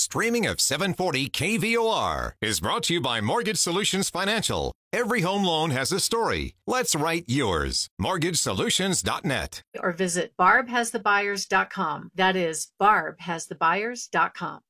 streaming of 740 KVOR is brought to you by Mortgage Solutions Financial. Every home loan has a story. Let's write yours. MortgageSolutions.net. Or visit barbhasthebuyers.com. That is barbhasthebuyers.com.